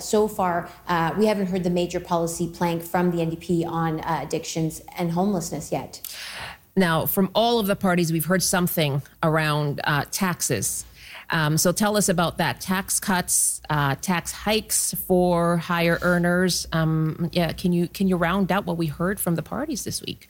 so far, we haven't heard the major policy plank from the NDP on addictions and homelessness yet. Now, from all of the parties, we've heard something around taxes. So tell us about that. Tax cuts, tax hikes for higher earners. Can you round out what we heard from the parties this week?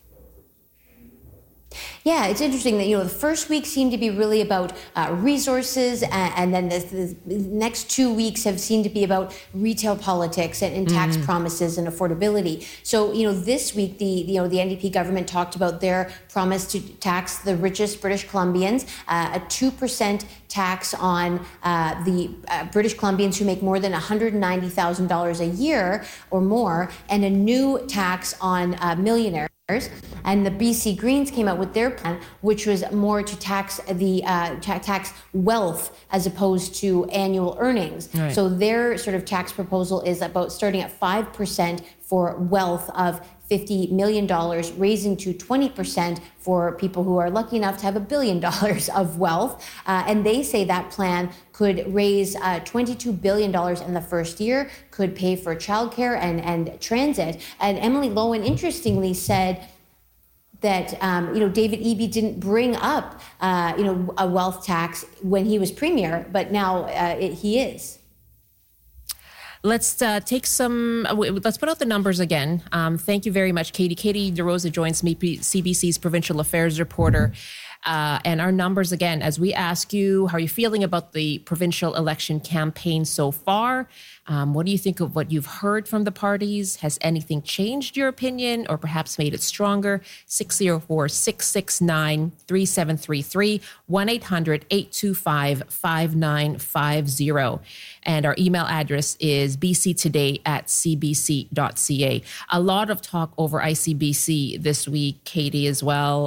Yeah, it's interesting that, the first week seemed to be really about resources, and then the next 2 weeks have seemed to be about retail politics and tax promises and affordability. So, this week, the NDP government talked about their promise to tax the richest British Columbians, a 2% tax on the British Columbians who make more than $190,000 a year or more, and a new tax on millionaires. And the BC Greens came out with their plan, which was more to tax the tax wealth as opposed to annual earnings. Right. So their sort of tax proposal is about starting at 5% for wealth of $50 million, raising to 20% for people who are lucky enough to have $1 billion of wealth. And they say that plan could raise $22 billion in the first year, could pay for childcare and transit. And Emily Lowen, interestingly, said that, David Eby didn't bring up, a wealth tax when he was premier, but now he is. Let's let's put out the numbers again. Thank you very much, Katie. Katie DeRosa joins me, CBC's provincial affairs reporter. And our numbers again, as we ask you, how are you feeling about the provincial election campaign so far? What do you think of what you've heard from the parties? Has anything changed your opinion or perhaps made it stronger? 604-669-3733, 1-800-825-5950. And our email address is bctoday@cbc.ca. A lot of talk over ICBC this week, Katie, as well.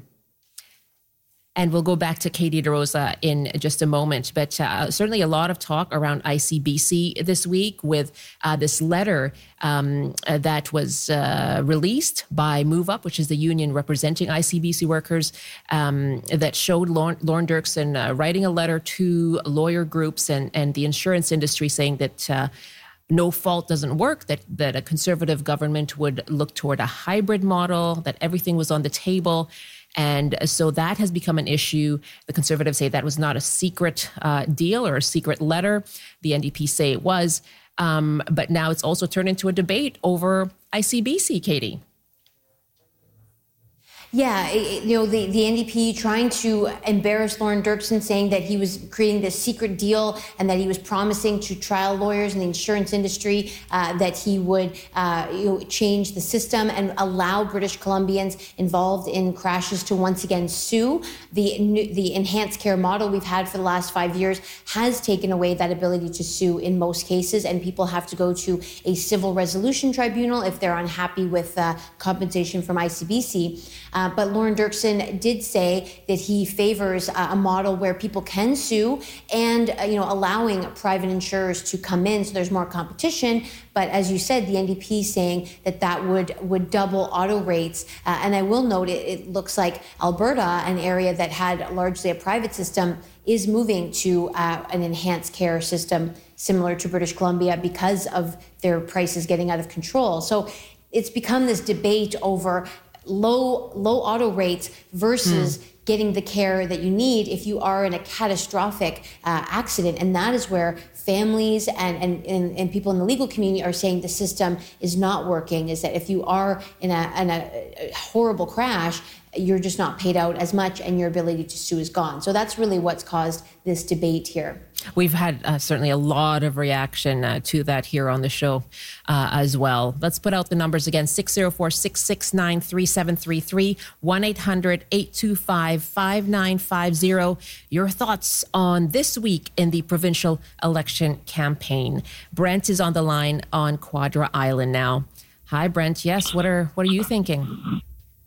And we'll go back to Katie DeRosa in just a moment. But certainly a lot of talk around ICBC this week with this letter that was released by Move Up, which is the union representing ICBC workers, that showed Lorne Dirksen writing a letter to lawyer groups and the insurance industry saying that no fault doesn't work, that a conservative government would look toward a hybrid model, that everything was on the table. And so that has become an issue. The Conservatives say that was not a secret deal or a secret letter. The NDP say it was. But now it's also turned into a debate over ICBC, Katie. Yeah, the NDP trying to embarrass Lorne Dirksen, saying that he was creating this secret deal and that he was promising to trial lawyers in the insurance industry that he would change the system and allow British Columbians involved in crashes to once again sue. The enhanced care model we've had for the last 5 years has taken away that ability to sue in most cases, and people have to go to a civil resolution tribunal if they're unhappy with compensation from ICBC. But Lorne Dirksen did say that he favors a model where people can sue and, allowing private insurers to come in so there's more competition. But as you said, the NDP saying that would double auto rates. And I will note it looks like Alberta, an area that had largely a private system, is moving to an enhanced care system similar to British Columbia because of their prices getting out of control. So it's become this debate over low auto rates versus getting the care that you need if you are in a catastrophic accident. And that is where families and people in the legal community are saying the system is not working, is that if you are in a horrible crash, you're just not paid out as much and your ability to sue is gone. So that's really what's caused this debate here. We've had certainly a lot of reaction to that here on the show as well. Let's put out the numbers again, 604-669-3733, 1-800-825-5950. Your thoughts on this week in the provincial election campaign. Brent is on the line on Quadra Island now. Hi, Brent. Yes, what are you thinking?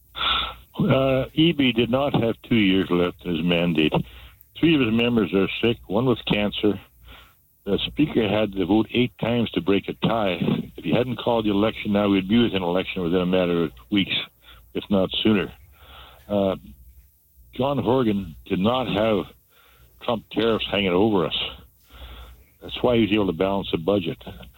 Eby did not have 2 years left in his mandate. 3 of his members are sick, one with cancer. The Speaker had to vote 8 times to break a tie. If he hadn't called the election now, we'd be with an election within a matter of weeks, if not sooner. John Horgan did not have Trump tariffs hanging over us. That's why he was able to balance the budget.